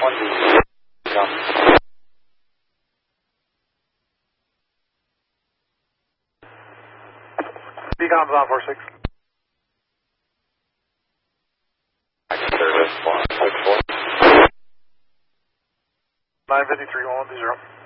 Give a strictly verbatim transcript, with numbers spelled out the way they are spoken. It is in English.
one D. Come. Beacom's on four six. Service one six four. nine fifty-three, one one zero.